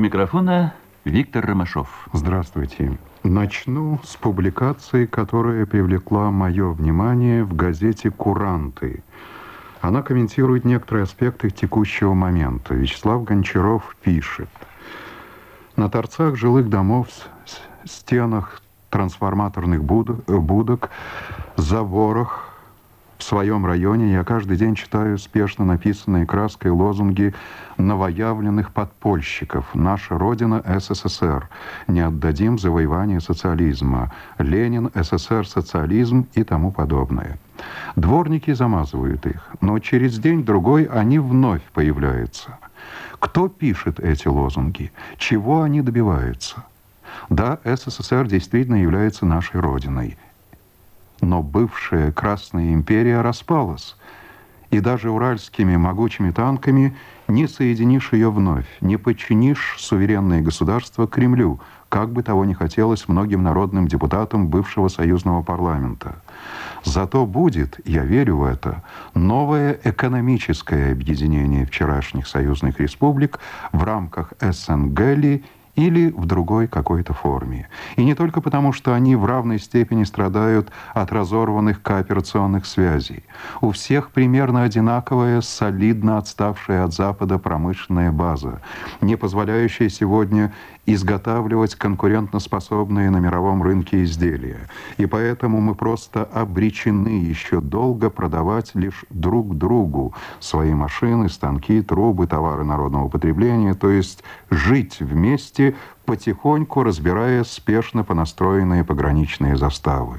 микрофона Виктор Ромашов. Здравствуйте. Начну с публикации, которая привлекла мое внимание в газете «Куранты». Она комментирует некоторые аспекты текущего момента. Вячеслав Гончаров пишет: на торцах жилых домов, стенах трансформаторных будок, заборах в своем районе я каждый день читаю спешно написанные краской лозунги новоявленных подпольщиков: «Наша Родина – СССР», «Не отдадим завоевание социализма», «Ленин, СССР, социализм» и тому подобное. Дворники замазывают их, но через день-другой они вновь появляются. Кто пишет эти лозунги? Чего они добиваются? Да, СССР действительно является нашей Родиной. Но бывшая Красная империя распалась, и даже уральскими могучими танками не соединишь ее вновь, не подчинишь суверенное государство Кремлю, как бы того ни хотелось многим народным депутатам бывшего союзного парламента. Зато будет, я верю в это, новое экономическое объединение вчерашних союзных республик в рамках СНГ или в другой какой-то форме. И не только потому, что они в равной степени страдают от разорванных кооперационных связей. У всех примерно одинаковая, солидно отставшая от Запада промышленная база, не позволяющая сегодня изготавливать конкурентоспособные на мировом рынке изделия. И поэтому мы просто обречены еще долго продавать лишь друг другу свои машины, станки, трубы, товары народного потребления, то есть жить вместе, потихоньку разбирая спешно понастроенные пограничные заставы.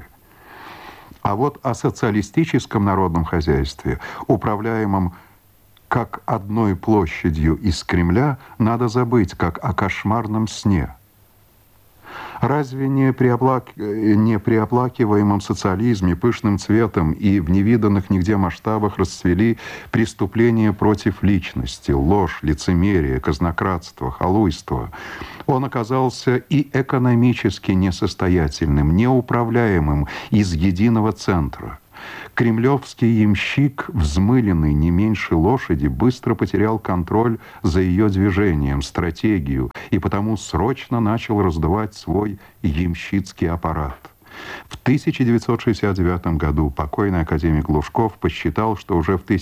А вот о социалистическом народном хозяйстве, управляемом как одной площадью из Кремля, надо забыть, как о кошмарном сне. Разве не при оплакиваемом социализме, пышным цветом и в невиданных нигде масштабах расцвели преступления против личности, ложь, лицемерие, казнократство, халуйство? Он оказался и экономически несостоятельным, неуправляемым из единого центра. Кремлевский ямщик, взмыленный не меньше лошади, быстро потерял контроль за ее движением, стратегию, и потому срочно начал раздувать свой ямщицкий аппарат. В 1969 году покойный академик Глушков посчитал, что уже в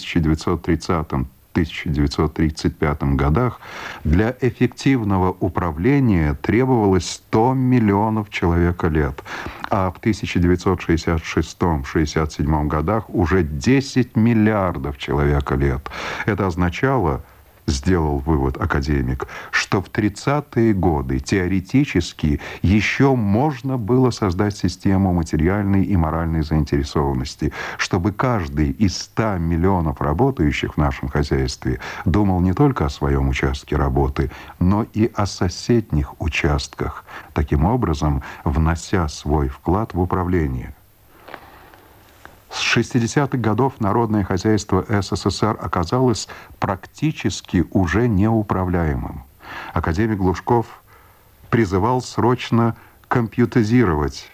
1930-1935 годах для эффективного управления требовалось 100 миллионов человека лет, а в 1966-67 годах уже 10 миллиардов человека лет. Это означало, сделал вывод академик, что в 30-е годы теоретически еще можно было создать систему материальной и моральной заинтересованности, чтобы каждый из 100 миллионов работающих в нашем хозяйстве думал не только о своем участке работы, но и о соседних участках, таким образом внося свой вклад в управление. С 60-х годов народное хозяйство СССР оказалось практически уже неуправляемым. Академик Глушков призывал срочно компьютеризировать,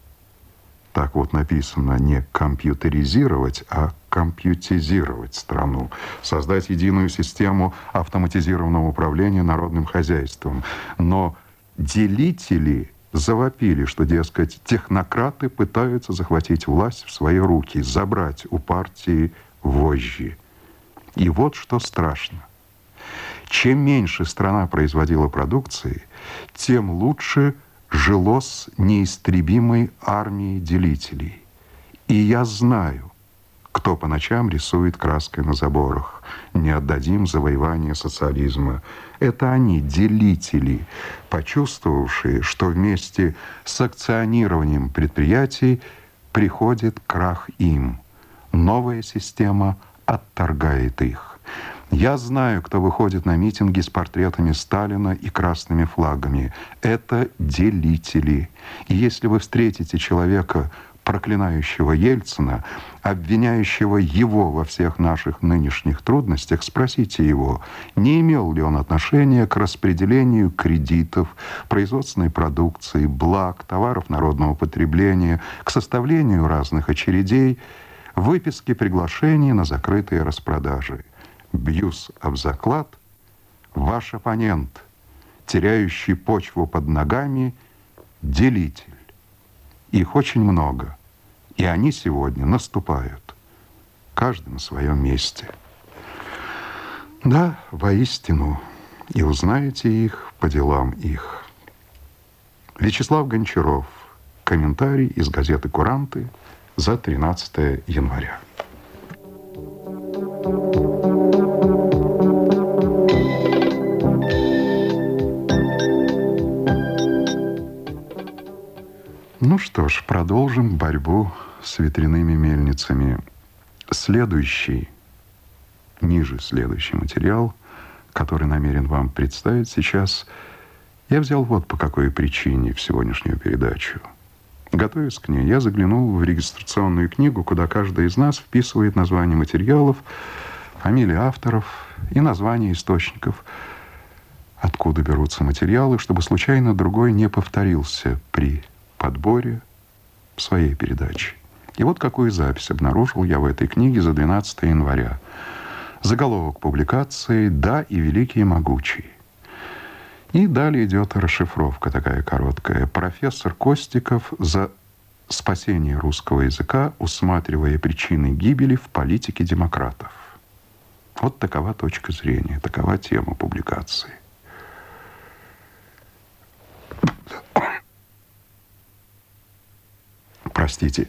так вот написано, не компьютеризировать, а компьютизировать страну, создать единую систему автоматизированного управления народным хозяйством. Но делители завопили, что, дескать, технократы пытаются захватить власть в свои руки, забрать у партии вожжи. И вот что страшно. Чем меньше страна производила продукции, тем лучше жилось неистребимой армией делителей. И я знаю, кто по ночам рисует краской на заборах. Не отдадим завоевание социализма. Это они, делители, почувствовавшие, что вместе с акционированием предприятий приходит крах им. Новая система отторгает их. Я знаю, кто выходит на митинги с портретами Сталина и красными флагами. Это делители. И если вы встретите человека, проклинающего Ельцина, обвиняющего его во всех наших нынешних трудностях, спросите его, не имел ли он отношения к распределению кредитов, производственной продукции, благ, товаров народного потребления, к составлению разных очередей, выписке приглашений на закрытые распродажи. Бьюсь об заклад, ваш оппонент, теряющий почву под ногами делитель. Их очень много, и они сегодня наступают, каждый на своем месте. Да, воистину, и узнаете их по делам их. Вячеслав Гончаров. Комментарий из газеты «Куранты» за 13 января. Ну что ж, продолжим борьбу с ветряными мельницами. Следующий материал, который намерен вам представить сейчас, я взял вот по какой причине в сегодняшнюю передачу. Готовясь к ней, я заглянул в регистрационную книгу, куда каждый из нас вписывает названия материалов, фамилии авторов и названия источников, откуда берутся материалы, чтобы случайно другой не повторился при подборе своей передачи. И вот какую запись обнаружил я в этой книге за 12 января. Заголовок публикации «Да и великий и могучий». И далее идет расшифровка такая короткая. Профессор Костиков за спасение русского языка, усматривая причины гибели в политике демократов. Вот такова точка зрения, такова тема публикации. Простите.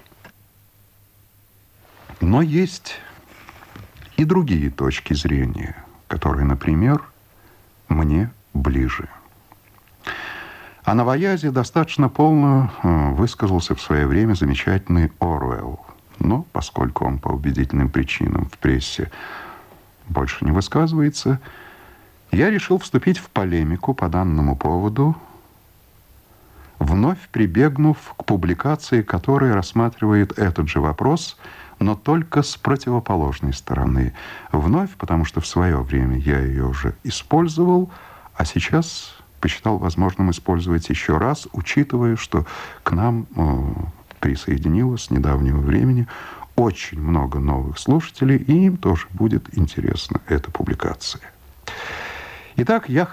Но есть и другие точки зрения, которые, например, мне ближе. О новоязе достаточно полно высказался в свое время замечательный Оруэлл. Но поскольку он по убедительным причинам в прессе больше не высказывается, я решил вступить в полемику по данному поводу, вновь прибегнув к публикации, которая рассматривает этот же вопрос, но только с противоположной стороны. Вновь, потому что в свое время я ее уже использовал, а сейчас посчитал возможным использовать еще раз, учитывая, что к нам присоединилось с недавнего времени очень много новых слушателей, и им тоже будет интересна эта публикация. Итак, я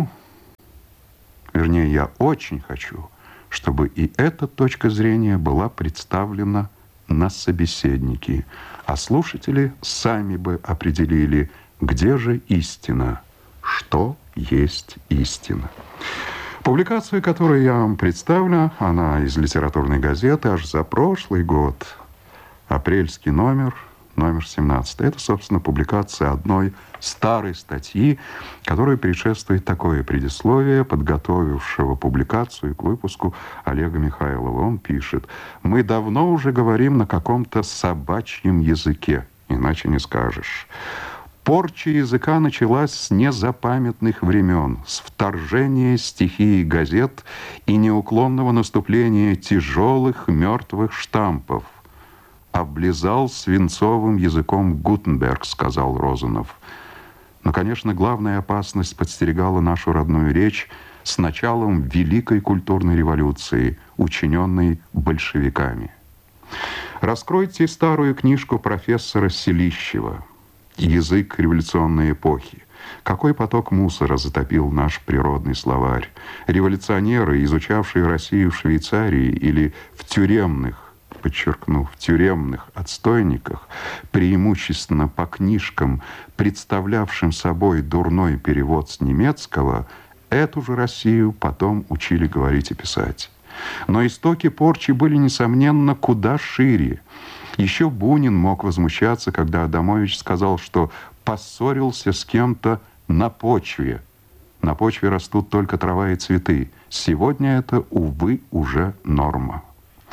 очень хочу, чтобы и эта точка зрения была представлена на собеседнике, а слушатели сами бы определили, где же истина, что есть истина. Публикация, которую я вам представлю, она из литературной газеты аж за прошлый год, апрельский номер 17. Это, собственно, публикация одной старой статьи, которой предшествует такое предисловие подготовившего публикацию к выпуску Олега Михайлова. Он пишет: «Мы давно уже говорим на каком-то собачьем языке, иначе не скажешь. Порча языка началась с незапамятных времен, с вторжения стихии газет и неуклонного наступления тяжелых мертвых штампов. Облизал свинцовым языком Гутенберг», сказал Розанов. Но, конечно, главная опасность подстерегала нашу родную речь с началом Великой культурной революции, учиненной большевиками. Раскройте старую книжку профессора Селищева «Язык революционной эпохи». Какой поток мусора затопил наш природный словарь. Революционеры, изучавшие Россию в Швейцарии или в тюремных, подчеркну, в тюремных отстойниках, преимущественно по книжкам, представлявшим собой дурной перевод с немецкого, эту же Россию потом учили говорить и писать. Но истоки порчи были, несомненно, куда шире. Еще Бунин мог возмущаться, когда Адамович сказал, что поссорился с кем-то на почве. На почве растут только трава и цветы. Сегодня это, увы, уже норма.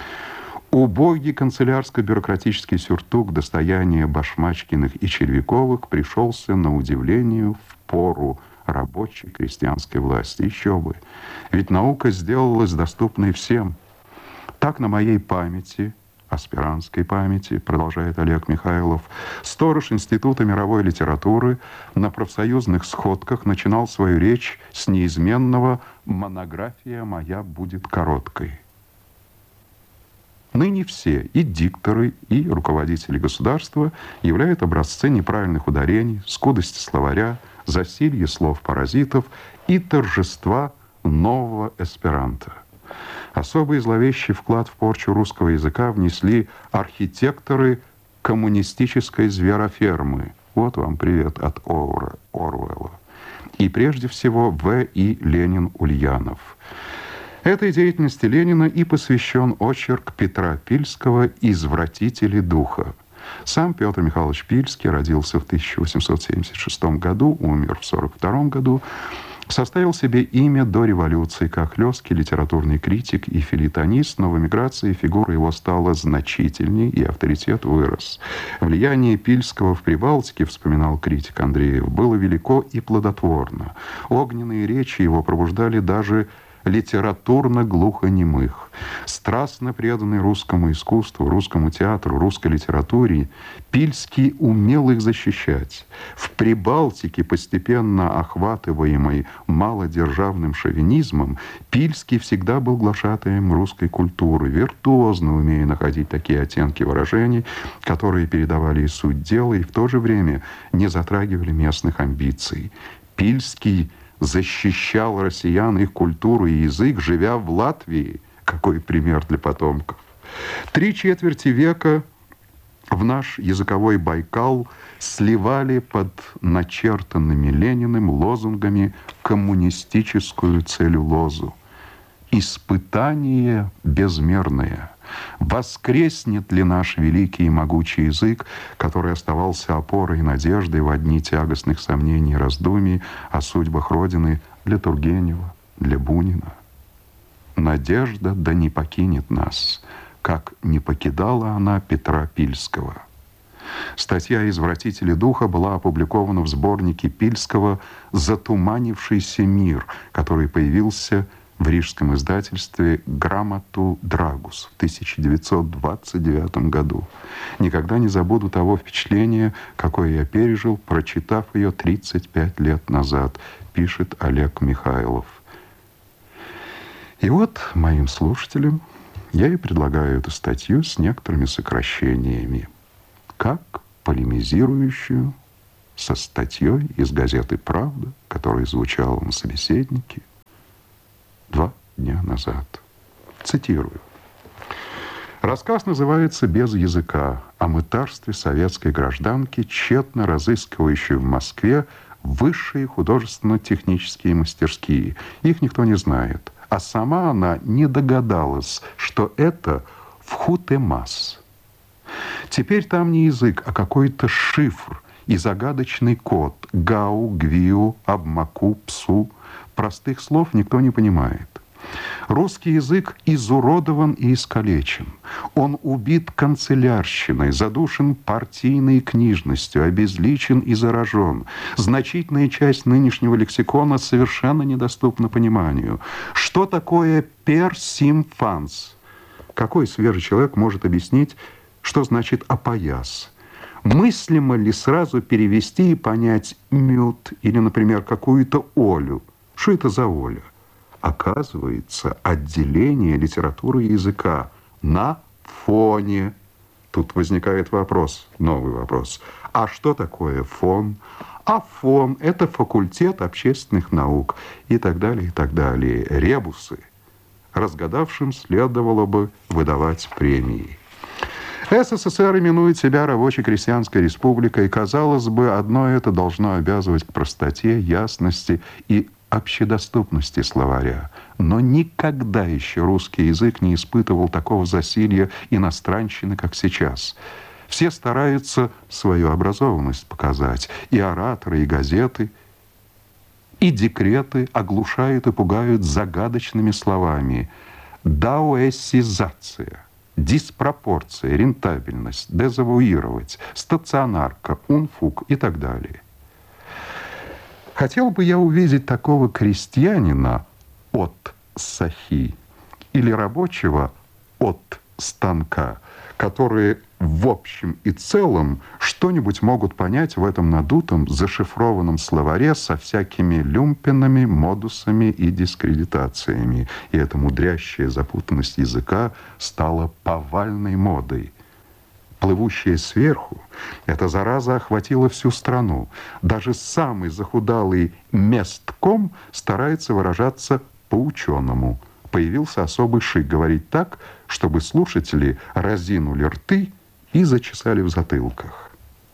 Убогий канцелярско-бюрократический сюртук достояния Башмачкиных и Червяковых пришелся, на удивление, в пору рабочей крестьянской власти. Еще бы. Ведь наука сделалась доступной всем. Так на моей памяти, аспирантской памяти, продолжает Олег Михайлов, сторож Института мировой литературы на профсоюзных сходках начинал свою речь с неизменного «монография моя будет короткой». Ныне все, и дикторы, и руководители государства, являют образцы неправильных ударений, скудости словаря, засилье слов-паразитов и торжества нового эсперанто. Особый зловещий вклад в порчу русского языка внесли архитекторы коммунистической зверофермы. Вот вам привет от Оруэлла. И прежде всего В.И. Ленин-Ульянов. Этой деятельности Ленина и посвящен очерк Петра Пильского «Извратители духа». Сам Петр Михайлович Пильский родился в 1876 году, умер в 1942 году, составил себе имя до революции как хлесткий литературный критик и фельетонист, но в эмиграции фигура его стала значительней и авторитет вырос. Влияние Пильского в Прибалтике, вспоминал критик Андреев, было велико и плодотворно. Огненные речи его пробуждали даже литературно-глухонемых. Страстно преданный русскому искусству, русскому театру, русской литературе, Пильский умел их защищать. В Прибалтике, постепенно охватываемой малодержавным шовинизмом, Пильский всегда был глашатаем русской культуры, виртуозно умея находить такие оттенки выражений, которые передавали и суть дела, и в то же время не затрагивали местных амбиций. Пильский защищал россиян, их культуру и язык, живя в Латвии. Какой пример для потомков. 3/4 века в наш языковой Байкал сливали под начертанными Лениным лозунгами коммунистическую целлюлозу. Испытание безмерное. Воскреснет ли наш великий и могучий язык, который оставался опорой и надеждой в дни тягостных сомнений и раздумий о судьбах Родины для Тургенева, для Бунина? Надежда да не покинет нас, как не покидала она Петра Пильского. Статья «Извратители духа» была опубликована в сборнике Пильского «Затуманившийся мир», который появился в рижском издательстве «Грамоту Драгус» в 1929 году. Никогда не забуду того впечатления, какое я пережил, прочитав ее 35 лет назад, пишет Олег Михайлов. И вот моим слушателям я и предлагаю эту статью с некоторыми сокращениями, как полемизирующую со статьей из газеты «Правда», которая звучала на собеседнике 2 дня назад. Цитирую. Рассказ называется «Без языка» о мытарстве советской гражданки, тщетно разыскивающей в Москве высшие художественно-технические мастерские. Их никто не знает. А сама она не догадалась, что это вхутемас. Теперь там не язык, а какой-то шифр и загадочный код. Гау, гвиу, обмаку, псу. Простых слов никто не понимает. Русский язык изуродован и искалечен. Он убит канцелярщиной, задушен партийной книжностью, обезличен и заражен. Значительная часть нынешнего лексикона совершенно недоступна пониманию. Что такое персимфанс? Какой свежий человек может объяснить, что значит опояс? Мыслимо ли сразу перевести и понять мют или, например, какую-то Олю? Что это за Оля? Оказывается, отделение литературы и языка на фоне. Тут возникает вопрос, новый вопрос. А что такое фон? А фон – это факультет общественных наук и так далее, и так далее. Ребусы. Разгадавшим следовало бы выдавать премии. СССР именует себя рабоче-крестьянской республикой, и, казалось бы, одно это должно обязывать к простоте, ясности и общедоступности словаря. Но никогда еще русский язык не испытывал такого засилья иностранщины, как сейчас. Все стараются свою образованность показать. И ораторы, и газеты, и декреты оглушают и пугают загадочными словами. Даоэссизация, диспропорция, рентабельность, дезавуировать, стационарка, унфук и так далее. Хотел бы я увидеть такого крестьянина от сахи или рабочего от станка, которые в общем и целом что-нибудь могут понять в этом надутом, зашифрованном словаре со всякими люмпинами, модусами и дискредитациями. И эта мудрящая запутанность языка стала повальной модой. плывущая сверху, эта зараза охватила всю страну. Даже самый захудалый местком старается выражаться по-ученому. Появился особый шик говорить так, чтобы слушатели разинули рты и зачесали в затылках.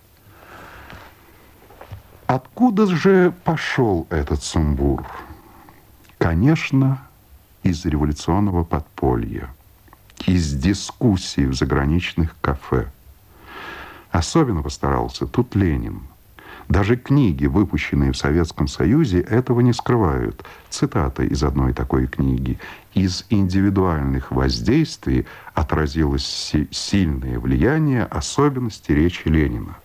Откуда же пошел этот сумбур? Конечно, из революционного подполья, из дискуссий в заграничных кафе. Особенно постарался тут Ленин. Даже книги, выпущенные в Советском Союзе, этого не скрывают. Цитата из одной такой книги. «Из индивидуальных воздействий отразилось сильное влияние особенностей речи Ленина».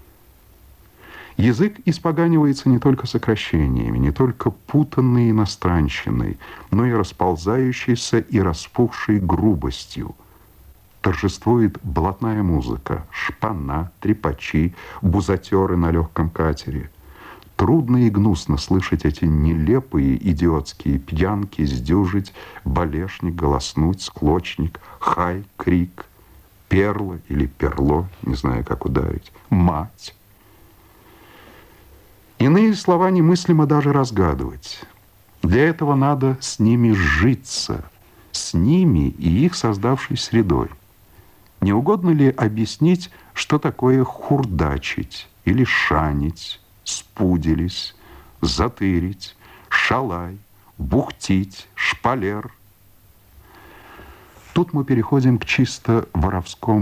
Язык испоганивается не только сокращениями, не только путанной иностранщиной, но и расползающейся и распухшей грубостью. Торжествует блатная музыка, шпана, трепачи, бузатеры на легком катере. Трудно и гнусно слышать эти нелепые идиотские пьянки, сдюжить, балешник, голоснуть, склочник, хай, крик, перло или перло, не знаю, как ударить, мать. Иные слова немыслимо даже разгадывать. Для этого надо с ними сжиться, с ними и их создавшей средой. Не угодно ли объяснить, что такое хурдачить или шанить, спуделись, затырить, шалай, бухтить, шпалер? Тут мы переходим к чисто воровскому